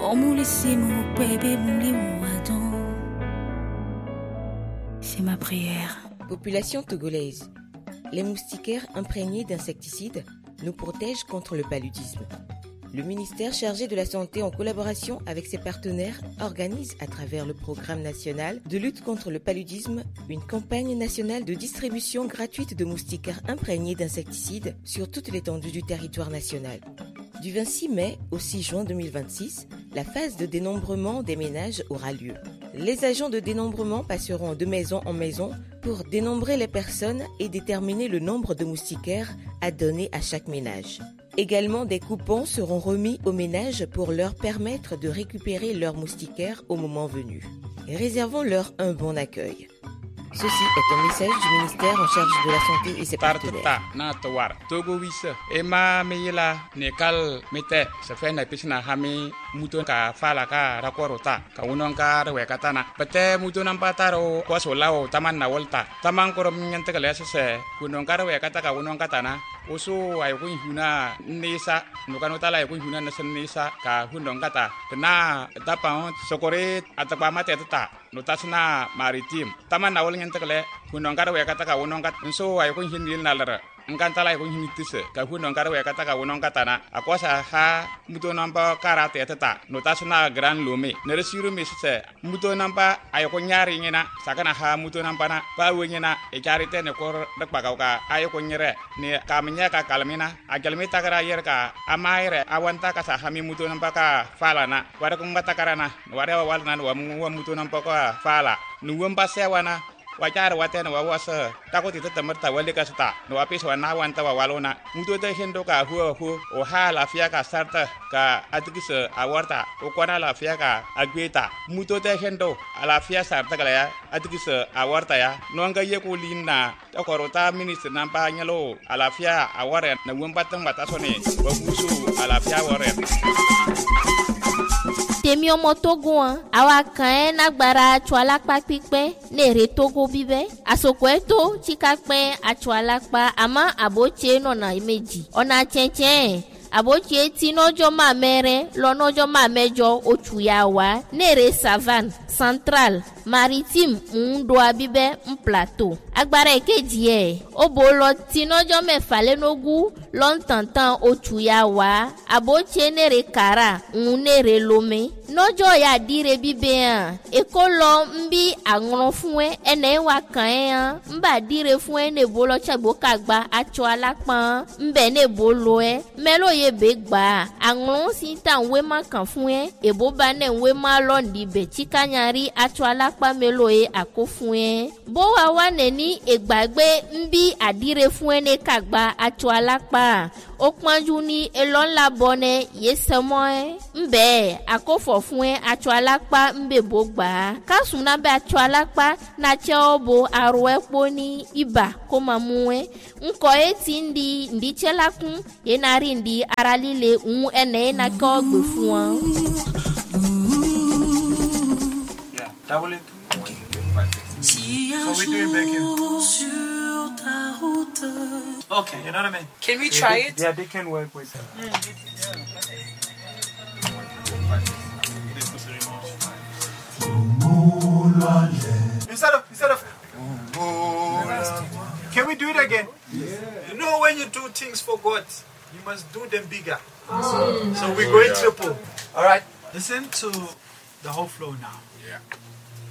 C'est ma prière. Population togolaise. Les moustiquaires imprégnés d'insecticides nous protègent contre le paludisme. Le ministère chargé de la Santé, en collaboration avec ses partenaires, organise à travers le programme national de lutte contre le paludisme une campagne nationale de distribution gratuite de moustiquaires imprégnés d'insecticides sur toute l'étendue du territoire national. Du 26 mai au 6 juin 2026, la phase de dénombrement des ménages aura lieu. Les agents de dénombrement passeront de maison en maison pour dénombrer les personnes et déterminer le nombre de moustiquaires à donner à chaque ménage. Également, des coupons seront remis aux ménages pour leur permettre de récupérer leurs moustiquaires au moment venu. Réservons-leur un bon accueil. Ceci est un message du ministère en charge de la Santé et ses partenaires. Muton ka fala ka rakorota ka unon ka rewe katana pete muton pataro ko solao taman na volta taman ko nyante ka lese se kunon ka rewe kataka unon katana usu ay ko huna nisa no kanota la ko huna nisa ka hunon kata na tapa sokore atapa mate tata no tasna maritim taman na wol nyante ka le kunon ka rewe kataka unon kat so ay ko hinil nalara ngantala ko hinitise ka hunon ka rewe kataka unon katana akosa ha muton namba karate tata no tasna gran lome ne resiru misse muto nampa ay ko nyari ngina sakana ha muto nampa na ba wenyina e charite ne ko dak bagauka ay ko nyere ne kamnya ka kalmina a kalmita kara yer ka amaire awanta ka sa hami muto nampa ka fala na wada ko ngata karana wada walna wa muto nampa ka fala nu wampa sewana wajar watena wawasa takoti tetemerta walika sta no apis wana wanta walona muto te hendo ka hu o hala fia ka sarta ka atikise awarta o kwana la fia ka agweta muto te hendo ala fia sarta kala ya atikise awarta ya no nga yeko linna takorota minister nampa nyalo ala fia aware na wembatan batasone wa musu ala fia aware tèmi ọmọ Togo an àwa kan nagbara atsualakpa pípẹ́ nèrè Togo bíbẹ́ àsòkò ẹ̀tọ́ tsikapẹ́ atsualakpa àmọ́ àbótse nọ̀nà méjì ọ̀nà tsẹ̀tsẹ̀ àbótse tí nọ́jọ́ máa mẹ́rẹ́ lọ́nọ́jọ́ máa mẹ́jọ oṣù yà wá nèrè savane central maritime ńdoa bíbẹ́ ń plateau agbára èkejì ẹ̀ ó bò lọ tí nọ́jọ́ mẹ́fà lẹ́nogún lọ́ntàntàn oṣù yà wá àbótse nèrè kàrà ń nèrè lomé nọ́jọ́ yà dire bíbẹ́ hàn èkó lọ ń bí àrùn fún ẹ ẹnẹ́ wà kàn ẹ́ hàn ń bà dire fún ẹ nèbó lọ tsẹ̀gbó kàgbà atsọ alápọ̀n ń bẹ̀ nèbó lọ ẹ mẹ́lò yẹ bẹ́ gbà àrùn sí ta ń wé má kàn fún ẹ èbó bá nẹ̀ ń wé má lọ́ọ̀dì bẹ̀ tsikanyari atsọ alápá mẹ́lò yẹ àkó fún ẹ bó wa wà nẹ̀ ní ìgbàgbé ń bí àdire fún ẹ ní kàgbà atsọ alápá ó pọ́njú ní elọ́ńlá bọ́nẹ́ yé sẹ́mọ́ ẹ ń bẹ́ẹ̀ àkófọ̀ fún ẹ atsọ alápá ń bẹ̀ bó gbà á kásùn náà bẹ́ atsọ alápá náà tsẹ́ ọ bo arọ ẹ kpó ní ibà kó máa mú ẹ ńkọ ẹ ti ń di ǹdítsẹ́ la kún yẹn náà rí ǹdí ara líle ń ẹnẹ́ yẹn náà kọ́ gbè fún ọ. So we're doing back here. Okay, you know what I mean? Can we try it? Yeah, they can work with it. Instead of can we do it again? Yeah. You know, when you do things for God, you must do them bigger. So we're going triple. All right, listen to the whole flow now. Yeah.